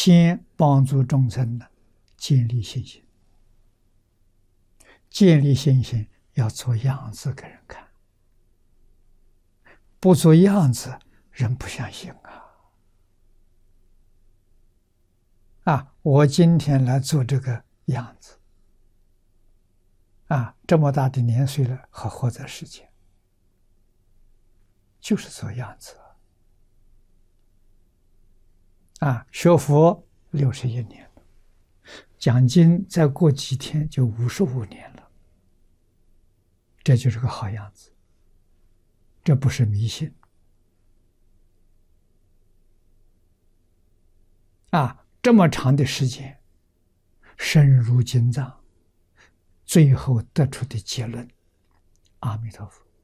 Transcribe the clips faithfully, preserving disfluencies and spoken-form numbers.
先帮助众生呢，建立信心。建立信心要做样子给人看，不做样子，人不相信啊！啊，我今天来做这个样子，啊，这么大的年岁了，还活在世间，就是做样子。啊，学佛六十一年了，讲经再过几天就五十五年了，这就是个好样子，这不是迷信。啊，这么长的时间，深入经藏，最后得出的结论：阿弥陀佛，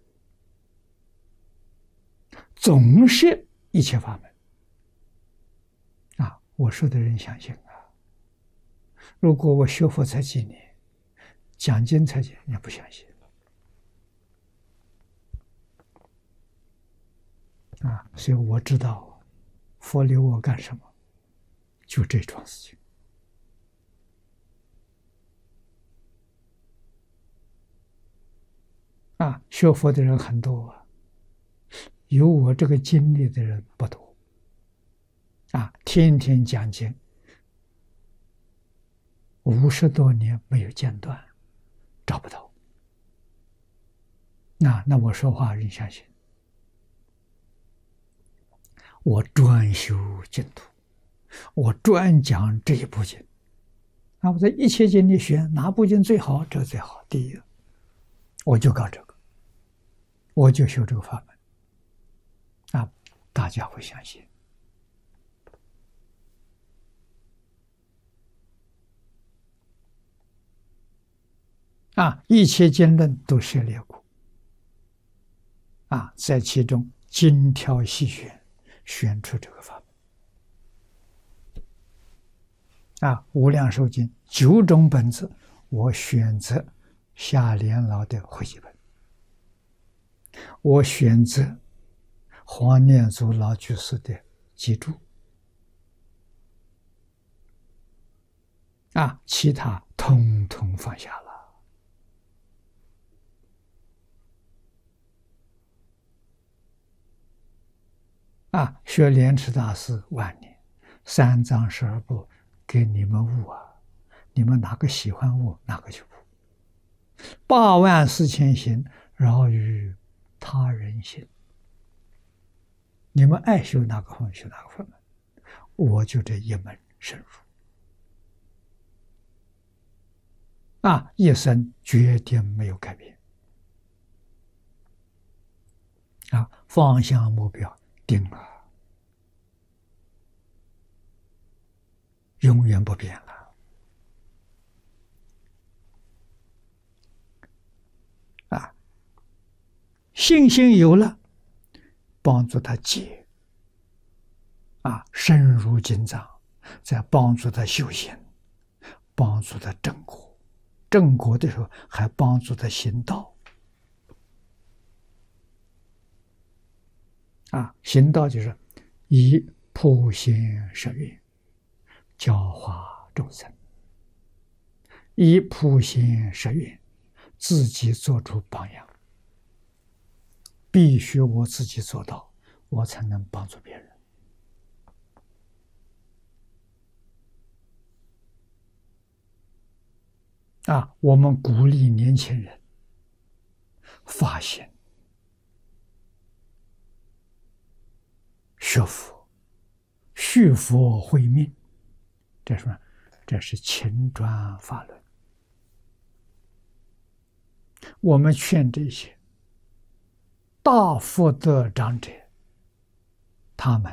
总是一切法门。啊，我说的人相信啊。如果我学佛才几年，讲经才几年，也不相信。啊，所以我知道佛留我干什么，就这桩事情。啊，学佛的人很多啊，有我这个经历的人不多。啊，天天讲经，五十多年没有间断，找不到。那那我说话人相信，我专修净土，我专讲这一部经。啊，我在一切经里选哪部经最好，这最好，第一，我就搞这个，我就修这个法门。啊，大家会相信。啊，一切经论都涉猎过，啊，在其中精挑细选，选出这个法门。啊，无量寿经九种本子，我选择夏莲老的汇集本，我选择黄念祖老居士的集注，啊，其他统统放下了。啊，学莲池大师晚年三藏十二部给你们悟啊，你们哪个喜欢悟，哪个去悟。八万四千行，饶于他人行。你们爱修哪个法门，修哪个法门，我就这一门深入。啊，一生决定没有改变。啊，方向目标定了，永远不变了。啊，信心有了，帮助他解。啊，深入经藏，再帮助他修行，帮助他正果。正果的时候，还帮助他行道。啊，行道就是以普贤摄愿，教化众生；以普贤摄愿，自己做出榜样。必须我自己做到，我才能帮助别人。啊，我们鼓励年轻人发心学佛，续佛慧命。这是什么？这是勤转法轮。我们劝这些大福德长者，他们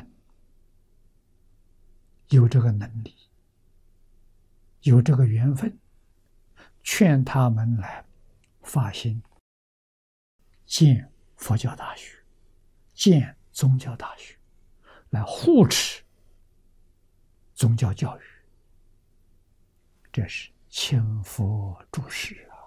有这个能力，有这个缘分，劝他们来发心建佛教大学，建宗教大学，来护持宗教教育。这是千佛注释啊！